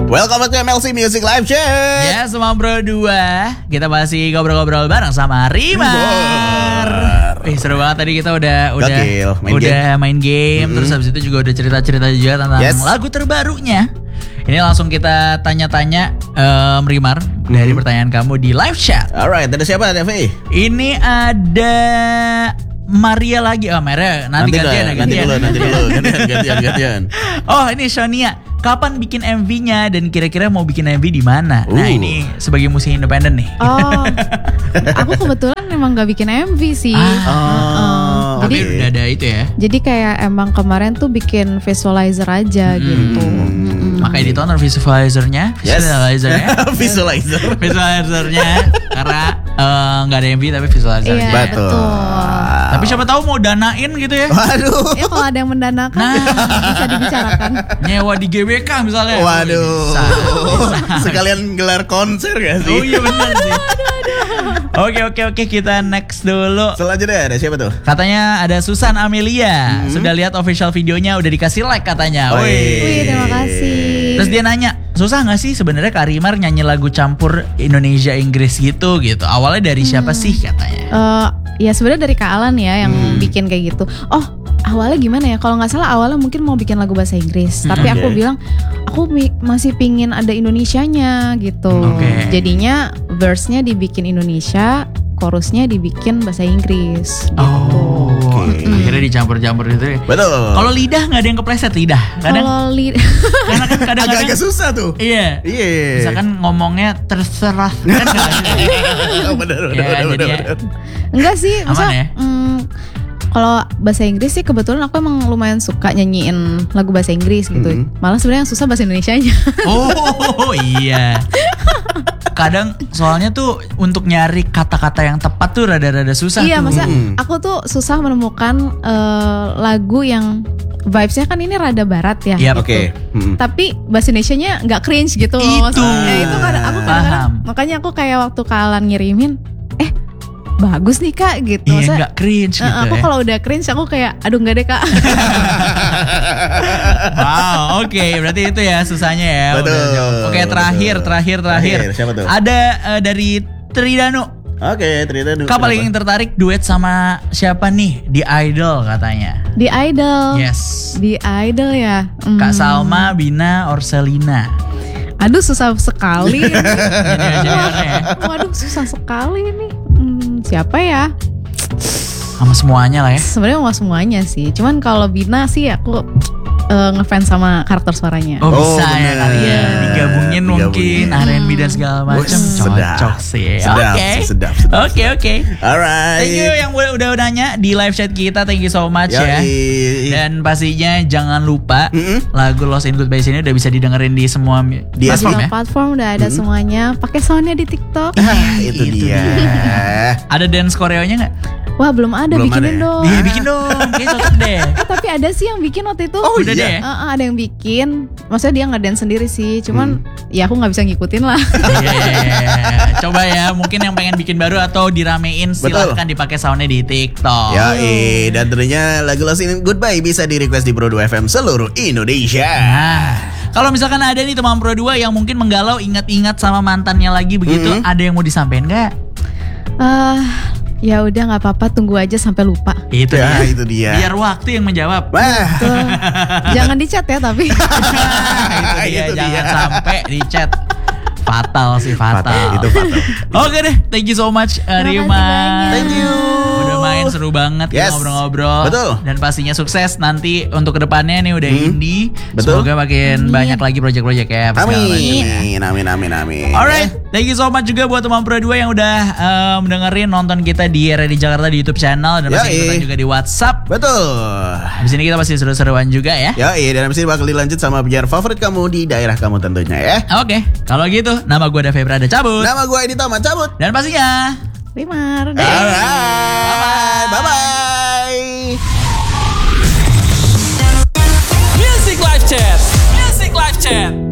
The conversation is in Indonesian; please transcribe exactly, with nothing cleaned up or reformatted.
Welcome back to M L C Music Live Chat. Ya, semua bro dua. Kita masih ngobrol-ngobrol bareng sama Rimar. Eh, seru banget tadi kita udah udah Gokil, main udah game. main game, Mm-hmm. terus habis itu juga udah cerita-cerita juga tentang Yes. lagu terbarunya. Ini langsung kita tanya-tanya um, Rimar dari pertanyaan kamu di live chat. Alright, ada siapa Devi? Ini ada Maria lagi. Oh, Maria nanti, gantian ya, nanti gantian. dulu, nanti dulu, gantian, gantian, gantian. Oh, ini Sonia. Kapan bikin M V-nya dan kira-kira mau bikin M V di mana? Nah, Uh. ini sebagai musisi independen nih. Oh, aku kebetulan emang gak bikin M V sih. Ah. Oh, Tapi oke. udah ada itu ya. Jadi kayak emang kemarin tuh bikin visualizer aja Hmm. gitu. Mm-mm. Makanya ditonton visualizernya, Yes. visualizernya, Visualizer. visualizernya karena eh, nggak ada M V tapi visualizer. Iya, Betul. betul. Tapi siapa tahu mau danain gitu ya. Waduh. Ya kalau ada yang mendanakan Nah. bisa dibicarakan. Nyewa di G B K misalnya. Waduh. Bisa, bisa. Sekalian gelar konser gak sih? Oh iya benar sih. Oke oke oke kita next dulu. Selanjutnya ada siapa tuh? Katanya ada Susan Amelia. Sudah lihat official videonya, udah dikasih like katanya. Woi. Wih. Wih, terima kasih. Terus dia nanya, susah gak sih sebenarnya Kak Rimar nyanyi lagu campur Indonesia Inggris gitu gitu? Awalnya dari siapa sih katanya? Eh, ya sebenarnya dari Kak Alan ya yang bikin kayak gitu. Oh, awalnya gimana ya? Kalau nggak salah awalnya mungkin mau bikin lagu bahasa Inggris, tapi Oke. aku bilang aku mi- masih pingin ada Indonesianya gitu. Oke. Jadinya verse-nya dibikin Indonesia, chorusnya dibikin bahasa Inggris. Gitu. Oh, Oke. akhirnya dicampur-campur gitu ya. Betul. Kalau lidah nggak ada yang kepleset lidah, kadang Kalau li- karena kan kadang-kadang agak-agak susah tuh. iya. Iya. Misalkan ngomongnya terserah kan nggak gitu. bener, bener, Ya, bener, jadi bener, ya. bener. enggak sih, Aman masa ya? mm, kalau bahasa Inggris sih kebetulan aku emang lumayan suka nyanyiin lagu bahasa Inggris gitu. Mhm. Malah sebenarnya yang susah bahasa Indonesianya. Oh iya. Kadang soalnya tuh untuk nyari kata-kata yang tepat tuh rada-rada susah Iya, tuh. masa Mm. aku tuh susah menemukan eh, lagu yang vibes-nya kan ini rada barat ya. Yap. Oke. Mm. Tapi bahasa Indonesianya nggak cringe gitu loh. Itu. maksudnya. itu kadang aku kadang-kadang Paham. makanya aku kayak waktu Kalan ngirimin, eh bagus nih Kak gitu. Iya Maksudnya, nggak cringe eh, gitu aku ya. kalau udah cringe aku kayak aduh nggak deh Kak. Wow, oke, berarti itu ya susahnya ya. Betul, Udah jawab. Oke, terakhir, betul. terakhir, terakhir. Terakhir, siapa tuh? Ada eh, dari Tridanu. Oke, cerita dulu. Kak paling tertarik duet sama siapa nih di Idol katanya? Di Idol. Yes. Di Idol ya. Hmm. Kak Salma, Bina, Orselina. Aduh susah sekali. Jadi aja ya. Waduh susah sekali nih. Hmm, siapa ya? Sama semuanya lah ya. Sebenarnya nggak semuanya sih. Cuman kalau Bina sih aku eh, ngefans sama karakter suaranya. Oh, Oh, bisa ya bener. kali ya. Digabungin mungkin Digabungin. R and B dan segala macam. Wih, sedap. Cocok sih. Sedap, Oke. sedap, sedap, Oke, oke. Alright. Thank you yang udah, udah nanya di live chat kita. Thank you so much ya. Yoi. Dan pastinya jangan lupa Mm-mm. lagu Lost in Goodbye ini udah bisa didengerin di semua mi- Di platform Semua ya. platform udah ada semuanya. Pakai soundnya di TikTok. Ah, itu, Itu dia. Ada dance koreonya nggak? Wah belum ada, Belum bikinin ada ya? dong. Iya bikin dong, kayaknya cocok deh. Eh, tapi ada sih yang bikin waktu itu. Oh, Udah iya. deh ya? Eh, eh, ada yang bikin. Maksudnya dia nggak dance sendiri sih. Cuman Hmm. ya aku nggak bisa ngikutin lah. Iya, coba ya, mungkin yang pengen bikin baru atau diramein Betul. silahkan dipakai soundnya di TikTok. Ya, dan tentunya lagu Lost in Goodbye bisa di request di Pro dua F M seluruh Indonesia. Nah, kalau misalkan ada nih teman Pro dua yang mungkin menggalau ingat-ingat sama mantannya lagi begitu, Mm-hmm. ada yang mau disampaikan nggak? Eh, ya udah nggak apa-apa. Tunggu aja sampai lupa. Itu Ya, dia. itu dia. Biar waktu yang menjawab. Wah, Tuh. Jangan dicat ya tapi. Nah, itu dia, Itu jangan dia. sampai di chat. Fatal sih, fatal. fatal, itu fatal. Oke deh, thank you so much uh, Terima kasih Rima. banyak. Thank you. Udah main seru banget kita Yes. ngobrol-ngobrol. Betul. Dan pastinya sukses nanti untuk kedepannya nih udah Hmm. indie. Betul. Semoga makin banyak lagi project-project ya. apa segala macam ya. Amin, amin, amin, amin. Alright, thank you so much juga buat teman Pro dua yang udah um, dengerin nonton kita di R D Jakarta di YouTube channel dan masih Yoi. ikutan juga di WhatsApp. Betul. Di sini kita masih seru-seruan juga ya. Ya, iya, dan abis ini bakal dilanjut sama penyiar favorit kamu di daerah kamu tentunya ya. Oke, kalau gitu nama gue Ada Febra ada cabut. Nama gue Edi Tama cabut. Dan pastinya Rimar. Alright, bye bye. Music Live Chat. Music Live Chat.